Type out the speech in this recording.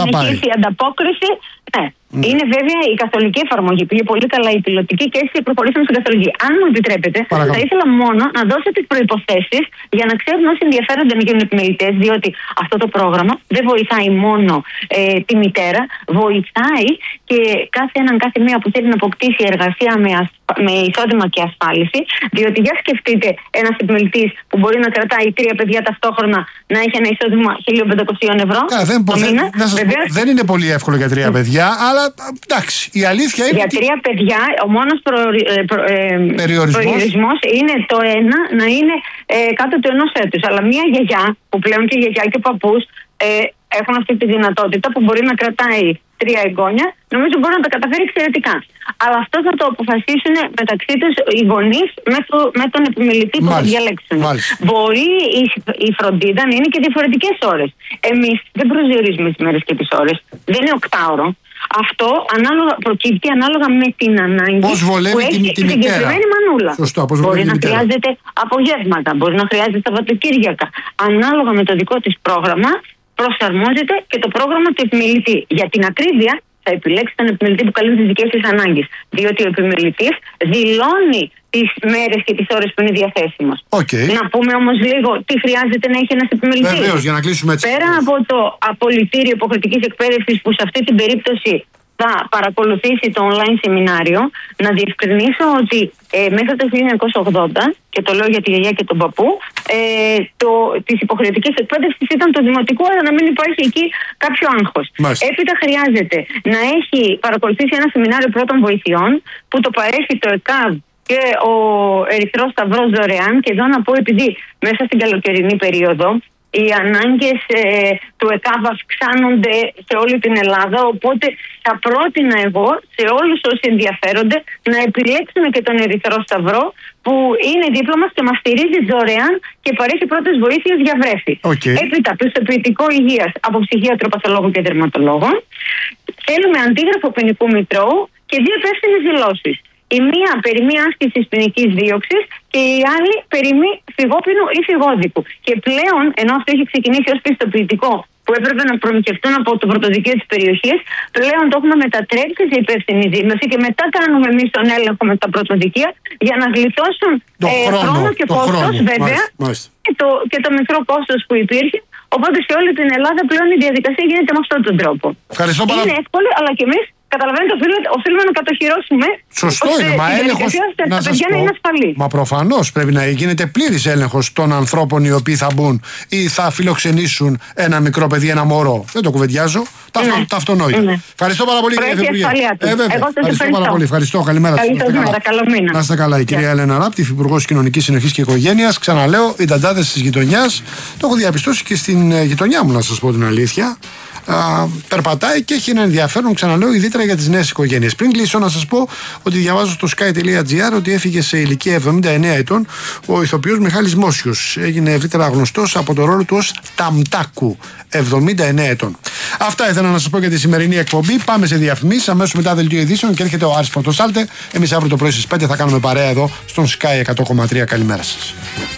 συνεχίσει η ανταπόκριση. Ναι. Είναι βέβαια η καθολική εφαρμογή. Πήγε πολύ καλά η πιλωτική και έτσι προχωρήσαμε στην καθολική. Αν μου επιτρέπετε, θα ήθελα μόνο να δώσω τις προϋποθέσεις για να ξέρουν όσοι ενδιαφέρονται να γίνουν επιμελητές, διότι αυτό το πρόγραμμα δεν βοηθάει μόνο τη μητέρα, βοηθάει και κάθε μία που θέλει να αποκτήσει εργασία με εισόδημα και ασφάλιση. Διότι για σκεφτείτε ένας επιμελητής που μπορεί να κρατάει 3 παιδιά ταυτόχρονα να έχει ένα εισόδημα 1.500 ευρώ. Δεν είναι πολύ εύκολο για 3 παιδιά, αλλά εντάξει, η αλήθεια είναι. Για 3 παιδιά, ο μόνος περιορισμός είναι το ένα να είναι κάτω του 1 έτους. Αλλά μία γιαγιά, που πλέον και η γιαγιά και ο παππούς έχουν αυτή τη δυνατότητα που μπορεί να κρατάει 3 εγγόνια, νομίζω μπορεί να τα καταφέρει εξαιρετικά. Αλλά αυτό θα το αποφασίσουν μεταξύ τους οι γονείς με τον επιμελητή που θα διαλέξουν. Μπορεί η φροντίδα να είναι και διαφορετικές ώρες. Εμείς δεν προσδιορίζουμε τις μέρες και τις ώρες. Δεν είναι 8ωρο. Αυτό προκύπτει ανάλογα με την ανάγκη που έχει η συγκεκριμένη μανούλα. Μπορεί να χρειάζεται απογεύματα, μπορεί να χρειάζεται Σαββατοκύριακα. Ανάλογα με το δικό της πρόγραμμα προσαρμόζεται και το πρόγραμμα του επιμελητή. Για την ακρίβεια θα επιλέξει τον επιμελητή που καλύπτει τις δικές της ανάγκες. Διότι ο επιμελητής δηλώνει τις μέρες και τις ώρες που είναι διαθέσιμος. Να πούμε όμως λίγο τι χρειάζεται να έχει ένας επιμελητής. Βεβαίως, για να κλείσουμε έτσι. Πέρα από το απολυτήριο υποχρεωτικής εκπαίδευσης που σε αυτή την περίπτωση θα παρακολουθήσει το online σεμινάριο, να διευκρινίσω ότι μέχρι το 1980, και το λέω για τη γιαγιά και τον παππού, της υποχρεωτικής εκπαίδευσης ήταν το δημοτικό, αλλά να μην υπάρχει εκεί κάποιο άγχος. Έπειτα χρειάζεται να έχει παρακολουθήσει ένα σεμινάριο πρώτων βοηθειών που το παρέχει το ΕΚΑΒ και ο Ερυθρός Σταυρός δωρεάν. Και εδώ να πω, επειδή μέσα στην καλοκαιρινή περίοδο οι ανάγκες του ΕΚΑΒ αυξάνονται σε όλη την Ελλάδα, οπότε θα πρότεινα εγώ σε όλους όσοι ενδιαφέρονται να επιλέξουν και τον Ερυθρό Σταυρό, που είναι δίπλα μας και μας στηρίζει δωρεάν και παρέχει πρώτες βοήθειες για βρέφη. Έπειτα, πιστοποιητικό υγείας από ψυχίατρο, παθολόγο και δερματολόγο. Θέλουμε αντίγραφο ποινικού μητρώου και 2 υπεύθυνες δηλώσεις. Η μία περί μία άσκησης ποινικής δίωξης και η άλλη περί μη φυγόπινου ή φυγόδικου. Και πλέον, ενώ αυτό έχει ξεκινήσει ως πιστοποιητικό που έπρεπε να προμηθευτούν από το πρωτοδικείο της περιοχής, πλέον το έχουμε μετατρέψει σε υπεύθυνη δήλωση και μετά κάνουμε εμείς τον έλεγχο με τα πρωτοδικεία για να γλιτώσουν χρόνο και κόστος, βέβαια, και το μικρό κόστος που υπήρχε. Οπότε σε όλη την Ελλάδα πλέον η διαδικασία γίνεται με αυτόν τον τρόπο. Είναι εύκολο, αλλά και εμείς, καταλαβαίνετε, οφείλουμε να κατοχυρώσουμε. Σωστό είναι, μα έλεγχος. Τα παιδιά να είναι ασφαλή. Μα προφανώς πρέπει να γίνεται πλήρης έλεγχος των ανθρώπων οι οποίοι θα μπουν ή θα φιλοξενήσουν ένα μικρό παιδί, ένα μωρό. Δεν το κουβεντιάζω. Τα αυτονόητα. Ευχαριστώ πάρα πολύ, κύριε Υπουργέ. Ευχαριστώ πάρα πολύ. Ευχαριστώ. Καλημέρα σας. Να είστε καλά. Η κυρία Έλενα Ράπτη, Υπουργός Κοινωνικής Συνοχής και Οικογένειας. Ξαναλέω, οι νταντάδες της γειτονιάς, το έχω διαπιστώσει και στην γειτονιά μου, να σας πω την αλήθεια. Περπατάει και έχει ένα ενδιαφέρον, ξαναλέω, ιδιαίτερα για τις νέες οικογένειες. Πριν κλείσω, να σας πω ότι διαβάζω στο sky.gr ότι έφυγε σε ηλικία 79 ετών ο ηθοποιός Μιχάλης Μόσιος. Έγινε ευρύτερα γνωστός από το ρόλο του ως Ταμτάκου, 79 ετών. Αυτά ήθελα να σας πω για τη σημερινή εκπομπή. Πάμε σε διαφημίσεις, αμέσως μετά δελτίο ειδήσεων και έρχεται ο Άρης Πρωτοσάλτε. Εμείς αύριο το πρωί στις 5 θα κάνουμε παρέα εδώ στον Sky 100,3. Καλημέρα σας.